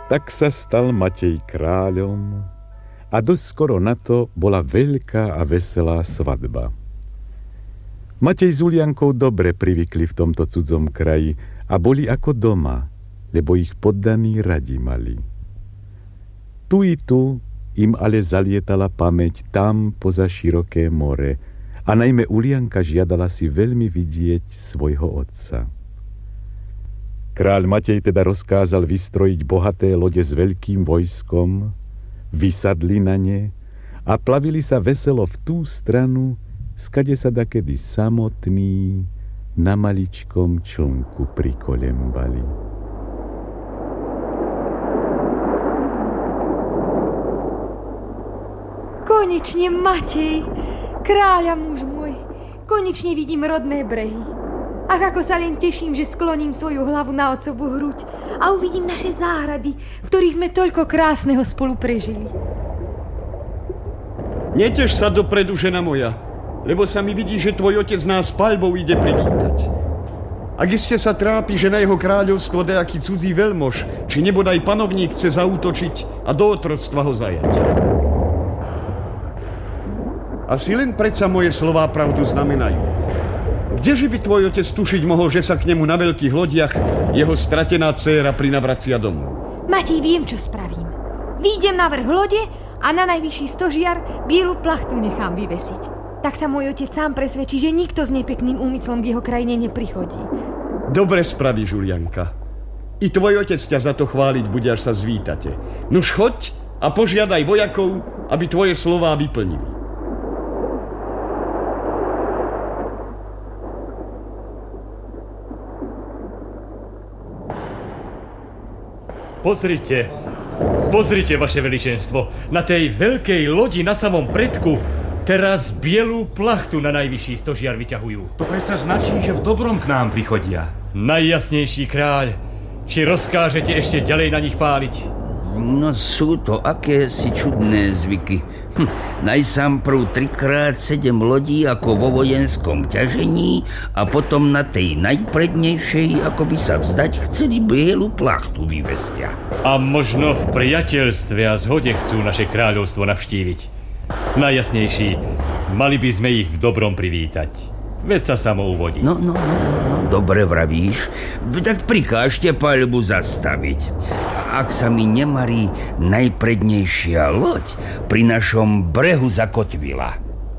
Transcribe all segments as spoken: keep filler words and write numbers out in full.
Tak sa stal Matej kráľom a dosť skoro na to bola veľká a veselá svadba. Matej s Uliankou dobre privykli v tomto cudzom kraji a boli ako doma, lebo ich poddaní radi mali. Tu i tu im ale zalietala pamäť tam poza široké more a najmä Ulianka žiadala si veľmi vidieť svojho otca. Kráľ Matej teda rozkázal vystrojiť bohaté lode s veľkým vojskom, vysadli na ne a plavili sa veselo v tú stranu, skade sa dakedy samotný na maličkom člnku prikolembali. Konečne, Matej, kráľa muž môj, konečne vidím rodné brehy. Ach, ako sa len teším, že skloním svoju hlavu na otcovú hruď a uvidím naše záhrady, v ktorých sme toľko krásneho spolu prežili. Neteš sa dopredu, žena moja, lebo sa mi vidí, že tvoj otec nás paľbou ide privítať. Ak iste sa trápi, že na jeho kráľovstvo nejaký cudzí veľmož, či nebodaj panovník chce zaútočiť a do otroctva ho zajať. Asi len predsa moje slová pravdu znamenajú. Kdeže by tvoj otec tušiť mohol, že sa k nemu na veľkých lodiach jeho stratená dcéra prinavracia domov? Matej, viem, čo spravím. Výjdem na vrch lode a na najvyšší stožiar bielu plachtu nechám vyvesiť. Tak sa môj otec sám presvedčí, že nikto s nepekným úmyslom k jeho krajine neprichodí. Dobre spravíš, Julianka. I tvoj otec ťa za to chváliť bude, až sa zvítate. Nuž choď a požiadaj vojakov, aby tvoje slová vyplnili. Pozrite, pozrite, vaše veličenstvo, na tej veľkej lodi na samom predku teraz bielú plachtu na najvyšší stožiar vyťahujú. To predsa značí, že v dobrom k nám prichodia. Najjasnejší kráľ, či rozkážete ešte ďalej na nich páliť? No sú to akési čudné zvyky. Hm, najsám prv trikrát sedem lodí ako vo vojenskom ťažení a potom na tej najprednejšej, ako by sa vzdať, chceli bielu plachtu vyvesia. A možno v priateľstve a zhode chcú naše kráľovstvo navštíviť. Najjasnejší, mali by sme ich v dobrom privítať. Veď sa samo uvodí. No, no, no, no, no, dobre vravíš. Tak prikážte paľbu zastaviť. Ak sa mi nemarí najprednejšia loď pri našom brehu zakotvila.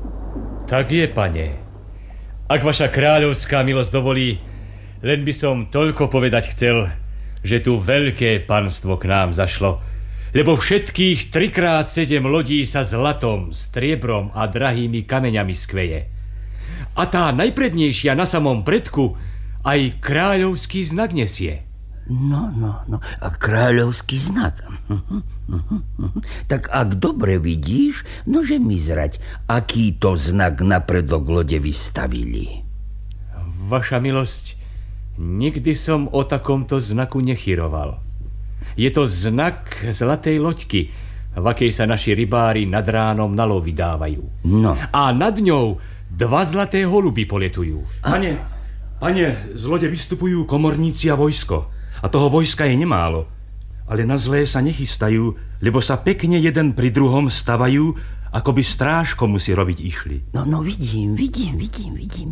Tak je, pane. Ak vaša kráľovská milosť dovolí, len by som toľko povedať chcel, že tu veľké panstvo k nám zašlo, lebo všetkých trikrát sedem lodí sa zlatom, striebrom a drahými kameňami skveje. A tá najprednejšia na samom predku aj kráľovský znak nesie. No, no, no, a kráľovský znak. Uh-huh, uh-huh, uh-huh. Tak ak dobre vidíš, nože mi zrať, aký to znak na predok lode vystavili. Vaša milosť, nikdy som o takomto znaku nechyroval. Je to znak zlatej loďky, v akej sa naši rybári nad ránom na lov vydávajú. No. A nad ňou dva zlaté holuby poletujú. Pane, pane, z lode vystupujú komorníci a vojsko. A toho vojska je nemálo. Ale na zlé sa nechystajú, lebo sa pekne jeden pri druhom stavajú, ako by stráž komu si robiť išli. No, no vidím, vidím, vidím, vidím.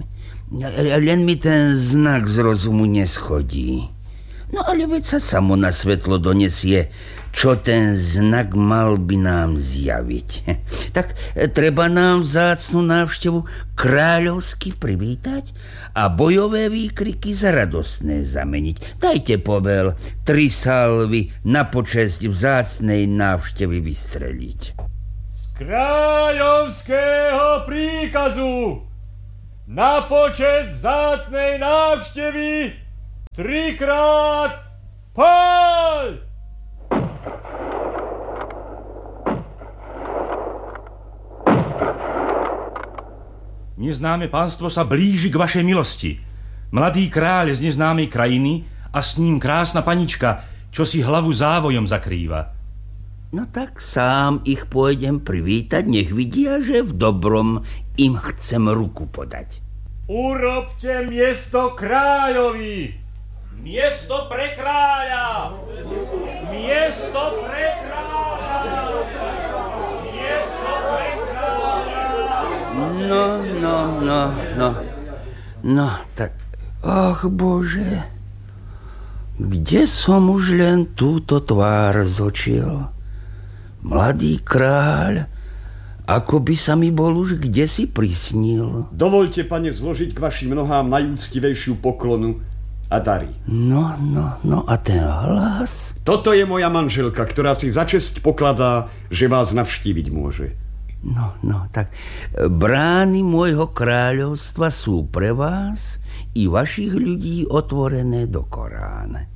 Len mi ten znak z rozumu neschodí. No ale veď sa samo na svetlo donesie, čo ten znak mal by nám zjaviť. Tak treba nám vzácnu návštevu kráľovsky privítať a bojové výkriky za radostné zameniť. Dajte povel tri salvy na počesť vzácnej návštevy vystreliť. Z kráľovského príkazu na počesť vzácnej návštevy trikrát páľ! Neznáme pánstvo sa blíži k vašej milosti. Mladý kráľ z neznámej krajiny a s ním krásna panička, čo si hlavu závojom zakrýva. No tak sám ich pôjdem privítať, nech vidia, že v dobrom im chcem ruku podať. Urobte miesto kráľovi! Miesto pre kráľa! Miesto No, tak... Ach, Bože, kde som už len túto tvár zočil? Mladý kráľ, ako by sa mi bol už kdesi prisnil. Dovolte, pane, zložiť k vašim nohám najúctivejšiu poklonu a dary. No, no, no a ten hlas? Toto je moja manželka, ktorá si za česť pokladá, že vás navštíviť môže. No, no, tak brány môjho kráľovstva sú pre vás i vašich ľudí otvorené do Korán.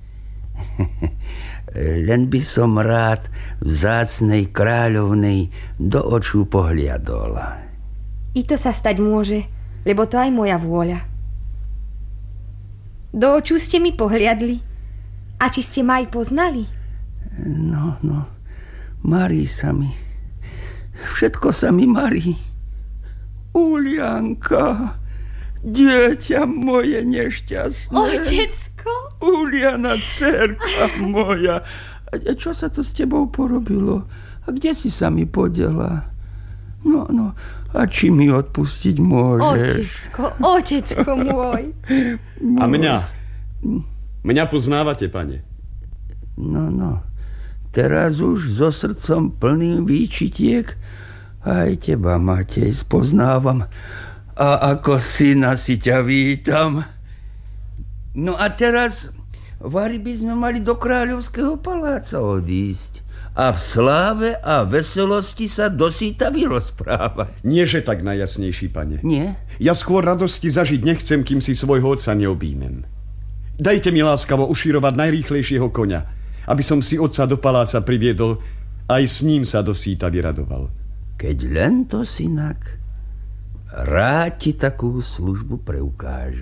Len by som rád vzácnej kráľovnej do očú pohliadol. I to sa stať môže, lebo to aj moja vôľa. Do očú ste mi pohliadli? A či ste ma aj poznali? No, no, marí sa mi. Všetko sa mi marí. Ulianka, dieťa moje nešťastné. Otecko? Uliana, dcerka moja. A čo sa to s tebou porobilo? A kde si sa mi podela? No, no, a či mi odpustiť môžeš? Otecko, otecko môj. A mňa? Mňa poznávate, pane? No, no. Teraz už so srdcom plným výčitiek aj teba, Matej, spoznávam. A ako syna si ťa vítam. No a teraz vari by sme mali do kráľovského paláca odísť a v sláve a veselosti sa dosýta vyrozprávať. Nie, že tak najjasnejší, pane. Nie? Ja skôr radosti zažiť nechcem, kým si svojho otca neobjímem. Dajte mi láskavo ušírovať najrýchlejšieho koňa, aby som si otca do paláca priviedol, aj s ním sa dosýta vyradoval. Keď len to, synak, rád ti takú službu preukáže.